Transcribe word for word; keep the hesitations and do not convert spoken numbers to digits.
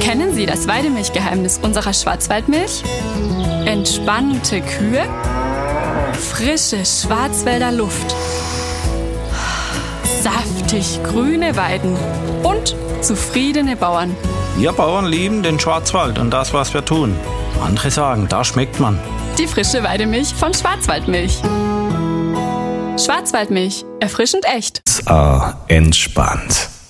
Kennen Sie das Weidemilchgeheimnis unserer Schwarzwaldmilch? Entspannte Kühe, frische Schwarzwälder Luft, saftig grüne Weiden und zufriedene Bauern. Wir Bauern lieben den Schwarzwald und das, was wir tun. Andere sagen, da schmeckt man. Die frische Weidemilch von Schwarzwaldmilch. Schwarzwaldmilch, erfrischend echt. So, entspannt.